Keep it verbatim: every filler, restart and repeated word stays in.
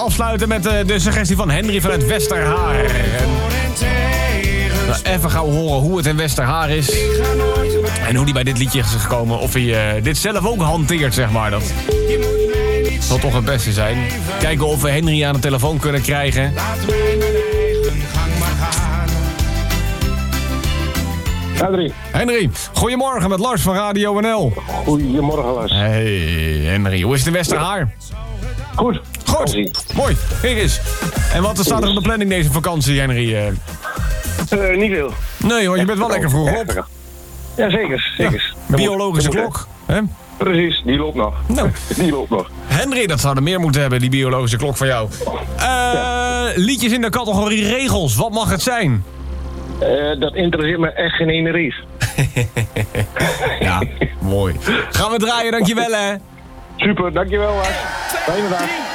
afsluiten met uh, de suggestie van Henry vanuit Westerhaar. En, nou, even gauw horen hoe het in Westerhaar is. En hoe hij bij dit liedje is gekomen. Of hij uh, dit zelf ook hanteert, zeg maar. Dat zal toch het beste zijn. Kijken of we Henry aan de telefoon kunnen krijgen. Henry. Henry, goedemorgen met Lars van Radio N L. Goedemorgen, Lars. Hey Henry, hoe is het in Westerhaar? Goed. Goed, vakantie. Mooi. Kijk eens. En wat staat er op de planning deze vakantie, Henry? Uh... Uh, niet veel. Nee hoor, je bent wel lekker vroeg op. Ja, zeker. zeker. Ja, biologische klok. Hè? Precies, die loopt nog. Nou. Die loopt nog. Henry, dat zou er meer moeten hebben, die biologische klok van jou. Uh, ja. Liedjes in de categorie regels, wat mag het zijn? Uh, dat interesseert me echt geen ene reet. Ja, mooi. Gaan we draaien, dankjewel hè. Super, dankjewel Lars. Fijne dag.